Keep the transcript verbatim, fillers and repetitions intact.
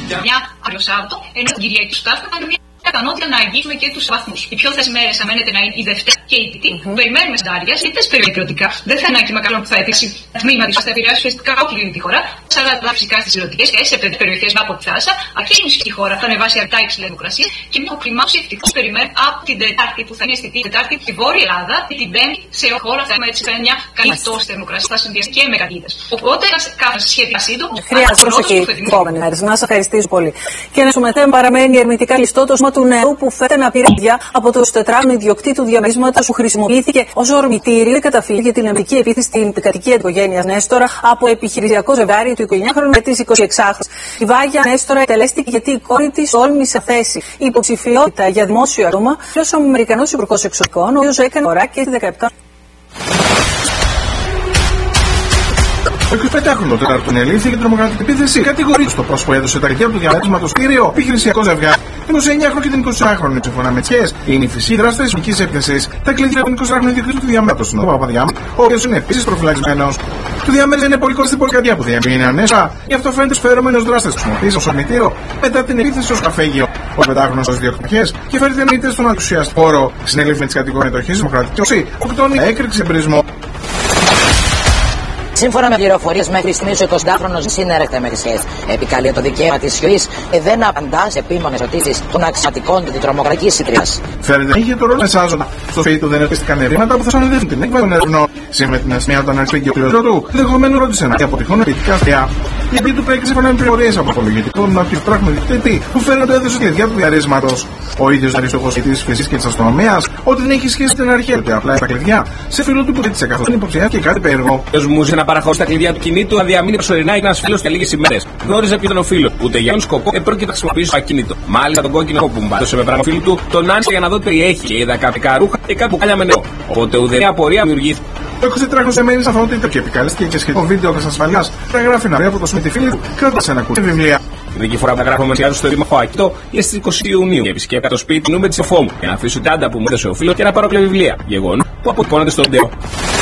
μια άλλο Σάββατο, ενώ την Κυριακή του Ταύτα θα μια ικανότητα να αγγίξουμε και του βαθμούς. Οι πιο θέσει μέρε αμένεται να είναι η Δευτέρα και η Τρίτη. Mm-hmm. Περιμένουμε συντάρια, γιατί δεν περιοδικά. Δεν θα είναι ένα κύμα καλό που θα έπειξει τμήμα τη, θα επηρεάσει ουσιαστικά όλη τη χώρα. σαράντα γράμματα φυσικά στι ερωτικέ και σε πέντε περιοχέ από τη θάλασσα. Αυτή η νησική χώρα θα ανεβάσει αρκετά υψηλή θερμοκρασία και μια κλιμάκωση ευτυχώ περιμένουμε από την Τετάρτη που θα είναι αισθητή Τετάρτη τη Βόρεια Ελλάδα και την Πέμπτη σε όλη χώρα θα έχουμε έτσι μια καλή τόση θερμοκρασία, θα συνδυαστεί και με κατοίκητες. Οπότε κάθε σχετικά σύντομο. Χρειάζεται προσοχή τι επόμενε μέρε. Να σα ευχαριστήσω πολύ. Και να σου μετέμε παραμένει ερμητικά κλειστό το σώμα του νερού που φέρεται με απειρία από του τετράγωνο ιδιοκτήτου διαμερίσματο που χρησιμοποιήθηκε ω ορμητήριο καταφύγει για την εμπειρική επίθεση στην κατοικία οικογένεια Νέστορα από επιχειρησιακό ζευγάρι του εικοσιεννιάχρονου και τη εικοσιεξάχρονη. Η Βάγια Νέστορα εκτελέστηκε γιατί η κόρη τη τόλμησε θέση υποψηφιότητα για δημόσιο άτομα ω ο Αμερικανό Υπουργό Εξωτερικών, ο οποίο έκανε φορά και τη δεκαεπτά. Ο εικοσιπεντάχρονο Τετάρτον ελήφθη για τρομοκρατική επίθεση. Κατηγορείται στο πρόσωπο έδωσε τα κλειδιά του διαμέρισματο κτίριο επιχειρησιακό ζευγάρι. Την εικοσιεννιάχρονο και την εικοσιάχρονη σύμφωνα με τις οι νηφισοί δράστες της ειδικής επίθεσης. Τα κλειδιά του εικοσιάχρονου ιδιοκτήτου του διαμέρισματος στον Παπαδιάμ, ο οποίος είναι επίσης προφυλακισμένος. Το διαμέρισμα είναι πολύ κοντά στην πολυκατοικία που διαμείνει ανέσα. Γι' αυτό φαίνεται σφαιρόμενος δράστες χρησιμοποίησε ως ορμητήριο μετά την επίθεση ως καφέγιο. Ο πεντάχρονος ως διοκτητικές και φέρει μύτες στον ενθουσιαστικό χώρο. Συνέλευε με τις κατηγορίες μετοχής δημοκρατική οκτώνη έκρηξη εμπρισμό. Σύμφωνα με πληροφορίες, μέχρι στιγμής ο εικοσιπεντάχρονος συνέρχεται με τη σχέση. Επικαλεί το δικαίωμα της σιωπής και δεν απαντά σε επίμονες ερωτήσεις των αξιωματικών της τρομοκρατικής σύντριας. Φαίνεται είχε το ρόλο μεσάζοντα. Στο σπίτι του δεν επίστηκαν ερήματα που θα συνοδεύουν την έκβαση των ερευνών. Σήμερα την αστυνομία όταν αρχίσει ο πληρωτό του, ενδεχομένω ρώτησε να αποτυχούν ποιητικά αστεία. Γιατί του πρέπει σύμφωνα με πληροφορίες από απολογητικό να πει πράγμα δικτύτη που φαίνεται έδωσε κλειδιά του διαρρίσματος. Ο ίδιος αριστοχός τη φυσικής και της αστυνομίας ότι δεν έχει σχέση την αρχή, ότι απλά τα κλειδιά σε φίλο του που ζήτησε καθώς είναι υποψιάστηκε κάτι περίεργο. Να παραχωρήσει τα κλειδιά του κινήτου, να διαμείνει προσωρινά ένα φίλο για λίγες ημέρες. Γνώριζε ποιο ήταν ο φίλο. Ούτε για τον σκοπό επρόκειται να χρησιμοποιήσει το ακίνητο. Μάλιστα τον κόκκινο που μπάτωσε με πράγμα φίλου του, τον άνοιξε για να δω τι περιέχει και είδα κάποια ρούχα και κάπου κάλια με νερό. Οπότε ουδέμια απορία δημιουργήθηκε. Το εικοσιτράχρονο εμένει σε αυτό το και επικαλέστηκε και σχετικό βίντεο της ασφαλείας. Θα γράφει να βρει από το σπίτι φίλου του, κράτησε ένα κουτί βιβλία. Την δική φορά που τα γράφουμε με στο Δήμαρχο Ακίτο είναι στις είκοσι Ιουνίου και επισκέπτηκα το σπίτι μου με τη σοφό μου για να αφήσω τάντα που μου έδωσε ο φίλος και να πάρω βιβλία. Γεγονό που αποτυπώνεται στο βίντεο.